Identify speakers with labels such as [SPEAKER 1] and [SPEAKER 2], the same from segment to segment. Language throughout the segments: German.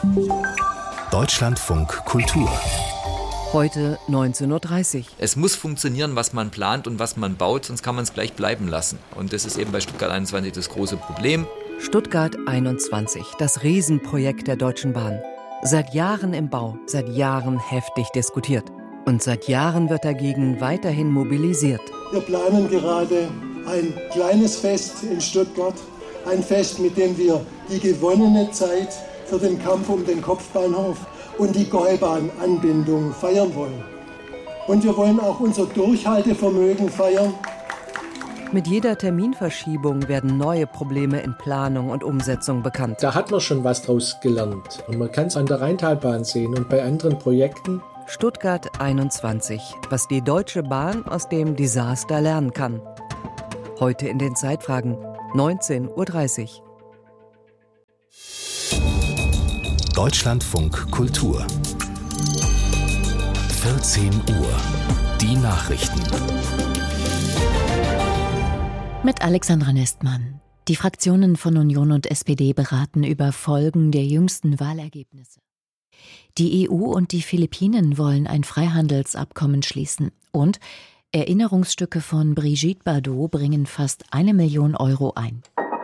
[SPEAKER 1] Deutschlandfunk Kultur.
[SPEAKER 2] Heute 19:30 Uhr.
[SPEAKER 3] Es muss funktionieren, was man plant und was man baut, sonst kann man es gleich bleiben lassen. Und das ist eben bei Stuttgart 21 das große Problem.
[SPEAKER 2] Stuttgart 21, das Riesenprojekt der Deutschen Bahn. Seit Jahren im Bau, seit Jahren heftig diskutiert. Und seit Jahren wird dagegen weiterhin mobilisiert.
[SPEAKER 4] Wir planen gerade ein kleines Fest in Stuttgart. Ein Fest, mit dem wir die gewonnene Zeit für den Kampf um den Kopfbahnhof und die Gäubahn-Anbindung feiern wollen. Und wir wollen auch unser Durchhaltevermögen feiern.
[SPEAKER 2] Mit jeder Terminverschiebung werden neue Probleme in Planung und Umsetzung bekannt.
[SPEAKER 5] Da hat man schon was draus gelernt. Und man kann es an der Rheintalbahn sehen und bei anderen Projekten.
[SPEAKER 2] Stuttgart 21, was die Deutsche Bahn aus dem Desaster lernen kann. Heute in den Zeitfragen, 19:30 Uhr.
[SPEAKER 1] Deutschlandfunk Kultur. 14 Uhr. Die Nachrichten.
[SPEAKER 6] Mit Alexandra Nestmann. Die Fraktionen von Union und SPD beraten über Folgen der jüngsten Wahlergebnisse. Die EU und die Philippinen wollen ein Freihandelsabkommen schließen. Und Erinnerungsstücke von Brigitte Bardot bringen fast 1 Million Euro ein.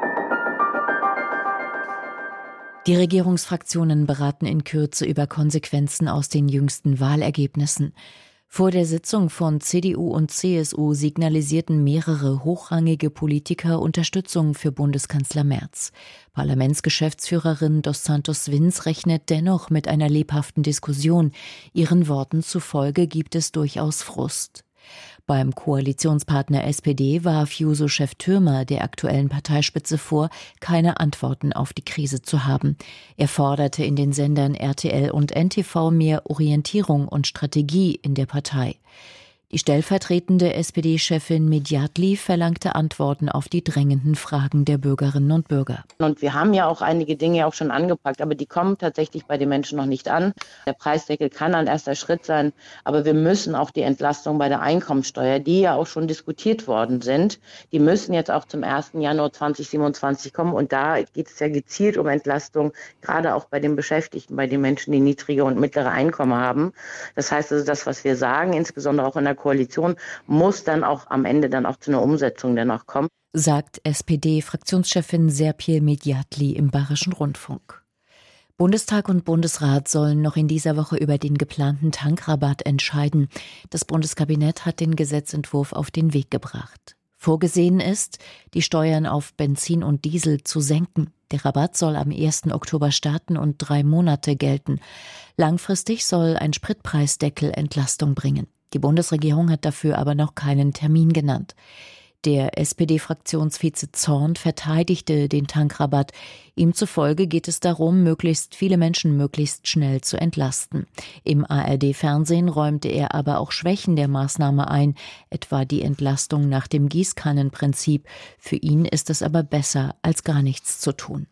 [SPEAKER 6] Die Regierungsfraktionen beraten in Kürze über Konsequenzen aus den jüngsten Wahlergebnissen. Vor der Sitzung von CDU und CSU signalisierten mehrere hochrangige Politiker Unterstützung für Bundeskanzler Merz. Parlamentsgeschäftsführerin Dos Santos Wins rechnet dennoch mit einer lebhaften Diskussion. Ihren Worten zufolge gibt es durchaus Frust. Beim Koalitionspartner SPD warf Juso-Chef Thürmer der aktuellen Parteispitze vor, keine Antworten auf die Krise zu haben. Er forderte in den Sendern RTL und NTV mehr Orientierung und Strategie in der Partei. Die stellvertretende SPD-Chefin Mediatli verlangte Antworten auf die drängenden Fragen der Bürgerinnen und Bürger.
[SPEAKER 7] Und wir haben ja auch einige Dinge auch schon angepackt, aber die kommen tatsächlich bei den Menschen noch nicht an. Der Preisdeckel kann ein erster Schritt sein, aber wir müssen auch die Entlastung bei der Einkommensteuer, die ja auch schon diskutiert worden sind, die müssen jetzt auch zum 1. Januar 2027 kommen. Und da geht es ja gezielt um Entlastung, gerade auch bei den Beschäftigten, bei den Menschen, die niedrige und mittlere Einkommen haben. Das heißt also, das, was wir sagen, insbesondere auch in der Koalition, muss dann auch am Ende dann auch zu einer Umsetzung danach kommen.
[SPEAKER 6] Sagt SPD-Fraktionschefin Serpil Mediatli im Bayerischen Rundfunk. Bundestag und Bundesrat sollen noch in dieser Woche über den geplanten Tankrabatt entscheiden. Das Bundeskabinett hat den Gesetzentwurf auf den Weg gebracht. Vorgesehen ist, die Steuern auf Benzin und Diesel zu senken. Der Rabatt soll am 1. Oktober starten und 3 Monate gelten. Langfristig soll ein Spritpreisdeckel Entlastung bringen. Die Bundesregierung hat dafür aber noch keinen Termin genannt. Der SPD-Fraktionsvize Zorn verteidigte den Tankrabatt. Ihm zufolge geht es darum, möglichst viele Menschen möglichst schnell zu entlasten. Im ARD-Fernsehen räumte er aber auch Schwächen der Maßnahme ein, etwa die Entlastung nach dem Gießkannenprinzip. Für ihn ist es aber besser, als gar nichts zu tun.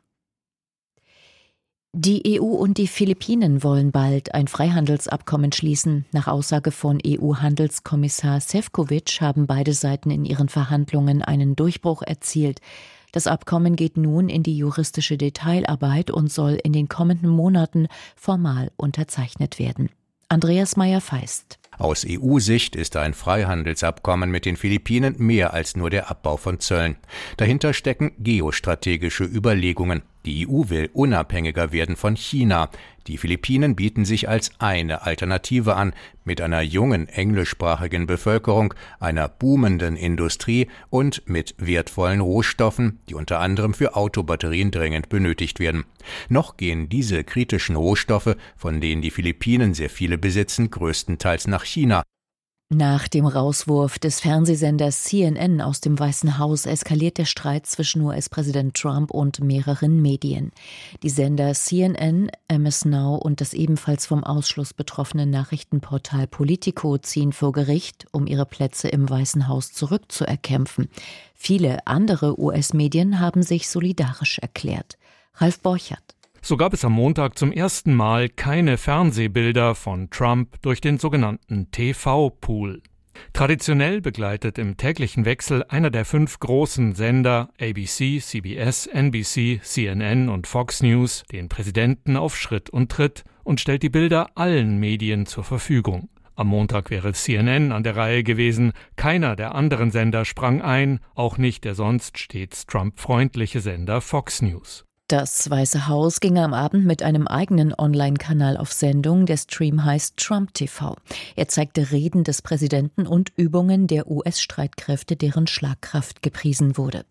[SPEAKER 6] Die EU und die Philippinen wollen bald ein Freihandelsabkommen schließen. Nach Aussage von EU-Handelskommissar Šefčovič haben beide Seiten in ihren Verhandlungen einen Durchbruch erzielt. Das Abkommen geht nun in die juristische Detailarbeit und soll in den kommenden Monaten formal unterzeichnet werden. Andreas Meyer-Feist.
[SPEAKER 8] Aus EU-Sicht ist ein Freihandelsabkommen mit den Philippinen mehr als nur der Abbau von Zöllen. Dahinter stecken geostrategische Überlegungen. Die EU will unabhängiger werden von China. Die Philippinen bieten sich als eine Alternative an, mit einer jungen englischsprachigen Bevölkerung, einer boomenden Industrie und mit wertvollen Rohstoffen, die unter anderem für Autobatterien dringend benötigt werden. Noch gehen diese kritischen Rohstoffe, von denen die Philippinen sehr viele besitzen, größtenteils nach China.
[SPEAKER 6] Nach dem Rauswurf des Fernsehsenders CNN aus dem Weißen Haus eskaliert der Streit zwischen US-Präsident Trump und mehreren Medien. Die Sender CNN, MS Now und das ebenfalls vom Ausschluss betroffene Nachrichtenportal Politico ziehen vor Gericht, um ihre Plätze im Weißen Haus zurückzuerkämpfen. Viele andere US-Medien haben sich solidarisch erklärt. Ralf Borchert.
[SPEAKER 9] So gab es am Montag zum ersten Mal keine Fernsehbilder von Trump durch den sogenannten TV-Pool. Traditionell begleitet im täglichen Wechsel einer der 5 großen Sender ABC, CBS, NBC, CNN und Fox News den Präsidenten auf Schritt und Tritt und stellt die Bilder allen Medien zur Verfügung. Am Montag wäre CNN an der Reihe gewesen. Keiner der anderen Sender sprang ein, auch nicht der sonst stets Trump-freundliche Sender Fox News.
[SPEAKER 6] Das Weiße Haus ging am Abend mit einem eigenen Online-Kanal auf Sendung. Der Stream heißt Trump TV. Er zeigte Reden des Präsidenten und Übungen der US-Streitkräfte, deren Schlagkraft gepriesen wurde.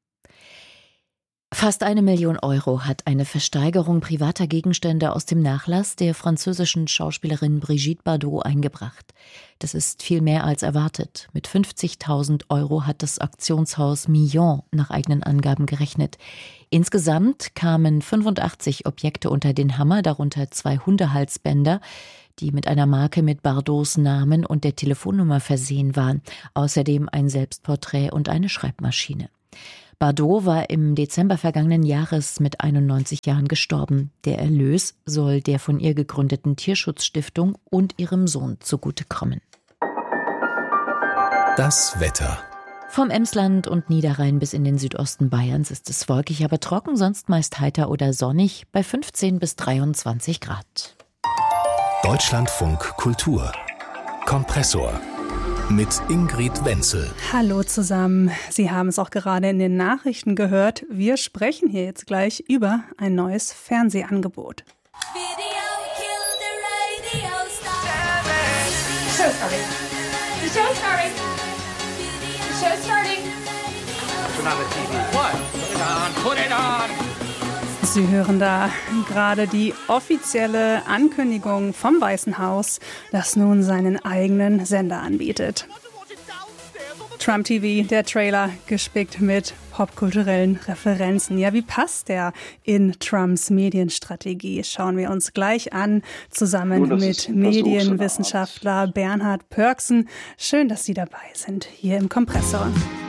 [SPEAKER 6] Fast 1 Million Euro hat eine Versteigerung privater Gegenstände aus dem Nachlass der französischen Schauspielerin Brigitte Bardot eingebracht. Das ist viel mehr als erwartet. Mit 50.000 Euro hat das Auktionshaus Millon nach eigenen Angaben gerechnet. Insgesamt kamen 85 Objekte unter den Hammer, darunter 2 Hundehalsbänder, die mit einer Marke mit Bardots Namen und der Telefonnummer versehen waren. Außerdem ein Selbstporträt und eine Schreibmaschine. Bardot war im Dezember vergangenen Jahres mit 91 Jahren gestorben. Der Erlös soll der von ihr gegründeten Tierschutzstiftung und ihrem Sohn zugutekommen.
[SPEAKER 1] Das Wetter.
[SPEAKER 6] Vom Emsland und Niederrhein bis in den Südosten Bayerns ist es wolkig, aber trocken, sonst meist heiter oder sonnig bei 15 bis 23 Grad.
[SPEAKER 1] Deutschlandfunk Kultur. Kompressor. Mit Ingrid Wenzel.
[SPEAKER 10] Hallo zusammen. Sie haben es auch gerade in den Nachrichten gehört. Wir sprechen hier jetzt gleich über ein neues Fernsehangebot. Sie hören da gerade die offizielle Ankündigung vom Weißen Haus, das nun seinen eigenen Sender anbietet. Trump TV, der Trailer, gespickt mit popkulturellen Referenzen. Ja, wie passt der in Trumps Medienstrategie? Schauen wir uns gleich an, zusammen mit Medienwissenschaftler Bernhard Pörksen. Schön, dass Sie dabei sind, hier im Kompressor.